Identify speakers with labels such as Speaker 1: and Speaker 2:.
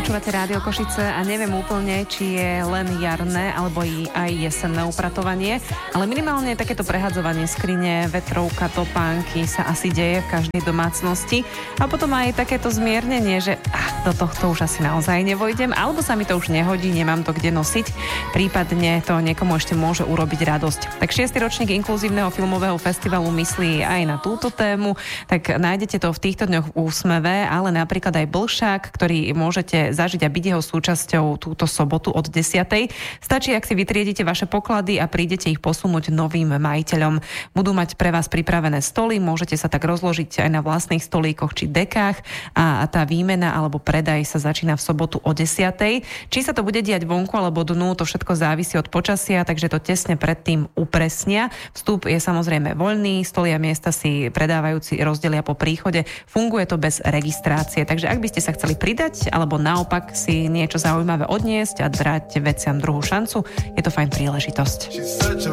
Speaker 1: Počúvate Rádio Košice a neviem úplne, či je len jarné alebo aj jesenné upratovanie, ale minimálne takéto prehadzovanie skrine, vetrovka, topánky sa asi deje v každej domácnosti. A potom aj takéto zmiernenie, že do tohto už asi naozaj nevojdem, alebo sa mi to už nehodí, nemám to kde nosiť, prípadne to niekomu ešte môže urobiť radosť. Tak 6. ročník inkluzívneho filmového festivalu myslí aj na túto tému, tak nájdete to v týchto dňoch v Úsmeve, ale napríklad aj Blšák, ktorý môžete zažiť a byť jeho súčasťou túto sobotu od 10. Stačí, ak si vytriedite vaše poklady a prídete ich posunúť novým majiteľom. Budú mať pre vás pripravené stoly, môžete sa tak rozložiť aj na vlastných stolíkoch či dekách a tá výmena alebo predaj sa začína v sobotu o 10. Či sa to bude diať vonku alebo dnu, to všetko závisí od počasia, takže to tesne predtým upresnia. Vstup je samozrejme voľný, stoly a miesta si predávajúci rozdelia po príchode. Funguje to bez registrácie, takže ak by ste sa chceli pridať alebo naopak si niečo zaujímavé odniesť a dať veciam druhú šancu, je to fajn príležitosť.